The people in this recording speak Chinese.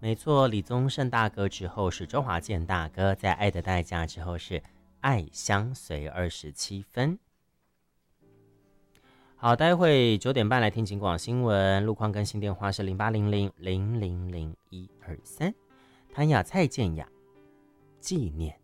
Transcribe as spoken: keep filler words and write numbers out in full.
没错，李宗盛大哥之后是周华健大哥，在《爱的代价》之后是《爱相随二十七分》。好，待会九点半来听警广新闻，路况更新电话是零八零零零零零一二三。谭雅蔡健雅纪念。